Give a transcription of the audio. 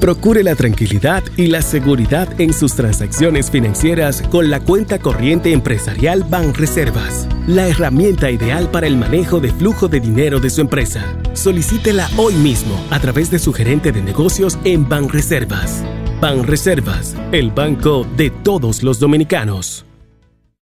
Procure la tranquilidad y la seguridad en sus transacciones financieras con la cuenta corriente empresarial Banreservas, la herramienta ideal para el manejo de flujo de dinero de su empresa. Solicítela hoy mismo a través de su gerente de negocios en Banreservas. Banreservas, el banco de todos los dominicanos.